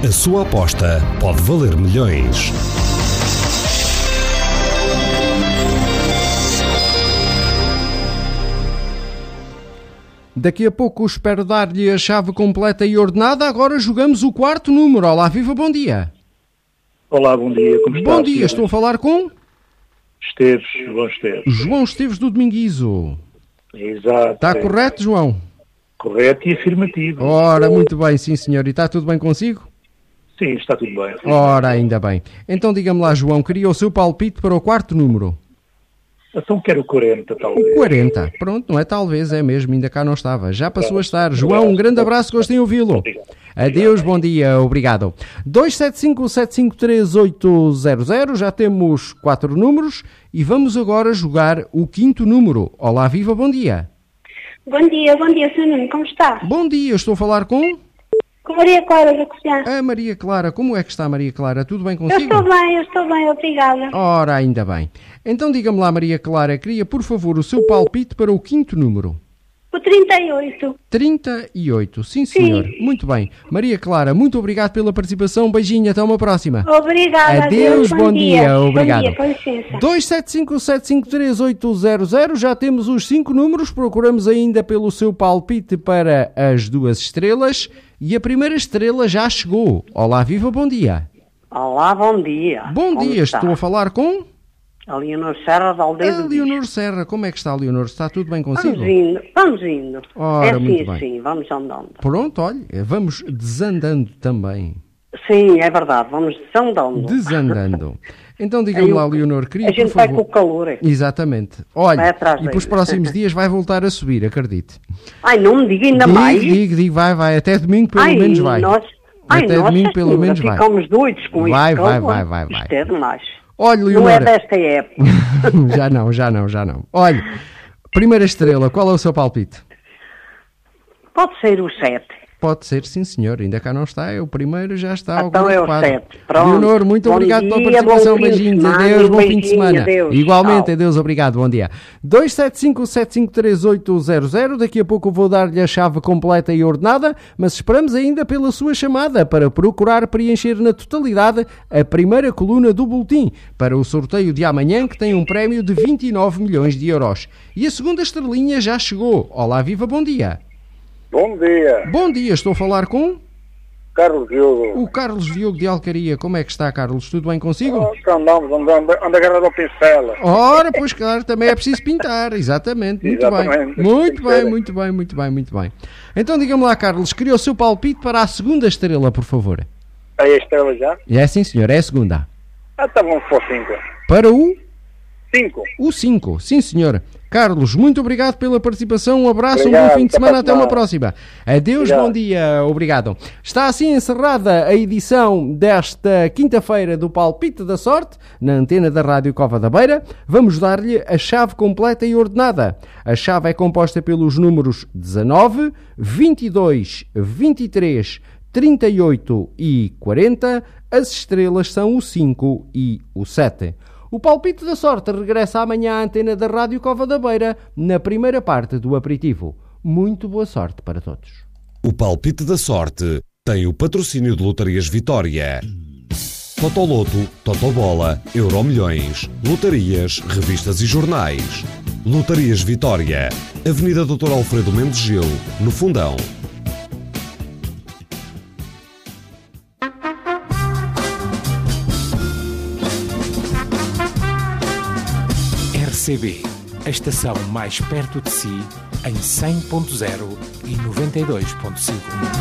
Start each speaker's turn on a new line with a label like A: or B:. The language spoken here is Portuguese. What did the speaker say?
A: A sua aposta pode valer milhões.
B: Daqui a pouco espero dar-lhe a chave completa e ordenada. Agora jogamos o quarto número. Olá, viva, bom dia.
C: Olá, bom dia. Como está?
B: Bom dia, estou a falar com...
C: Esteves, João Esteves.
B: João Esteves do Dominguizo.
C: Exato.
B: Está correto, João?
C: Correto e afirmativo.
B: Ora, muito bem, sim senhor. E está tudo bem consigo?
C: Sim, está tudo bem.
B: Ora, ainda bem. Então diga-me lá, João, queria o seu palpite para o quarto número?
C: Então quero o 40, talvez.
B: O 40. Pronto, não é talvez, é mesmo, ainda cá não estava. Já passou a estar. João, um grande abraço, gostei de ouvi-lo. Adeus, bom dia, obrigado. 275-753-800, já temos 4 números e vamos agora jogar o quinto número. Olá, viva, bom dia.
D: Bom dia, Sr. Nuno, como está?
B: Bom dia, estou a falar com...
D: Com Maria Clara da Cozinha.
B: A Maria Clara, como é que está, Maria Clara? Tudo bem consigo?
D: Eu estou bem, obrigada.
B: Ora, ainda bem. Então diga-me lá, Maria Clara, queria, por favor, o seu palpite para o quinto número.
D: O 38.
B: 38, sim senhor.
D: Sim.
B: Muito bem. Maria Clara, muito obrigado pela participação. Beijinho, até uma próxima.
D: Obrigada.
B: Adeus, bom dia. Obrigado.
D: Bom dia, com licença.
B: 275-753-800, já temos os 5 números. Procuramos ainda pelo seu palpite para as 2 estrelas. E a primeira estrela já chegou. Olá, viva, bom dia.
E: Olá, bom dia.
B: Bom
E: Como
B: dia,
E: está?
B: estou a falar com...
E: A Leonor Serra da Aldeia
B: A
E: do
B: Leonor Serra. Como é que está, Leonor? Está tudo bem consigo?
E: Vamos indo.
B: Ora,
E: É assim,
B: muito bem.
E: sim, vamos andando.
B: Pronto, olha, vamos desandando também.
E: Sim, é verdade, vamos desandando.
B: Desandando. Então diga-me lá, Leonor, queria,
E: A gente
B: por
E: vai
B: favor...
E: com o calor. É?
B: Exatamente.
E: Vai
B: Olha,
E: atrás
B: e para os
E: dele.
B: próximos dias vai voltar a subir, acredite.
E: Ai, não me diga ainda mais.
B: Digo, vai. Até domingo pelo menos vai. Até domingo pelo menos vai.
E: Ficamos doidos com
B: Vai,
E: isto.
B: vai.
E: Isto é demais.
B: Olha, Leonor...
E: Não é desta época.
B: Já não. Olha, primeira estrela, qual é o seu palpite?
E: Pode ser o 7.
B: Pode ser, sim senhor, ainda cá não está, é o primeiro, já está.
E: Então é o 7. Pronto.
B: Leonor, muito
E: Bom
B: obrigado pela
E: dia,
B: participação,
E: bom fim de
B: beijinhos,
E: semana,
B: adeus, bom fim de
E: beijinho,
B: semana.
E: adeus.
B: Igualmente,
E: Tchau.
B: adeus, obrigado, bom dia. 275-753-800, daqui a pouco eu vou dar-lhe a chave completa e ordenada, mas esperamos ainda pela sua chamada para procurar preencher na totalidade a primeira coluna do boletim para o sorteio de amanhã, que tem um prémio de 29 milhões de euros. E a segunda estrelinha já chegou. Olá, viva, bom dia.
F: Bom dia,
B: Bom dia, estou a falar com...
F: Carlos Diogo.
B: O Carlos Diogo de Alcaria. Como é que está, Carlos? Tudo bem consigo?
F: Andamos, anda a guerra do pincel.
B: Ora, pois claro, também é preciso pintar, exatamente. Muito
F: Exatamente.
B: bem. Muito bem. Então diga-me lá, Carlos, queria o seu palpite para a segunda estrela, por favor.
F: Aí a estrela já?
B: É sim, senhor, é a segunda.
F: Tá bom, for 5.
B: Para o
F: 5.
B: 5, sim, senhor. Carlos, muito obrigado pela participação, um abraço,
F: Obrigado,
B: um bom fim de semana, até uma
F: semana.
B: próxima. Adeus,
F: Obrigado.
B: bom dia, obrigado. Está assim encerrada a edição desta quinta-feira do Palpite da Sorte, na antena da Rádio Cova da Beira. Vamos dar-lhe a chave completa e ordenada. A chave é composta pelos números 19, 22, 23, 38 e 40. As estrelas são o 5 e o 7. O Palpite da Sorte regressa amanhã à antena da Rádio Cova da Beira, na primeira parte do aperitivo. Muito boa sorte para todos.
A: O Palpite da Sorte tem o patrocínio de Lotarias Vitória. Totoloto, Totobola, Euromilhões, lotarias, revistas e jornais. Lotarias Vitória, Avenida Dr. Alfredo Mendes Gil, no Fundão.
G: RCB, a estação mais perto de si, em 100.0 e 92.5.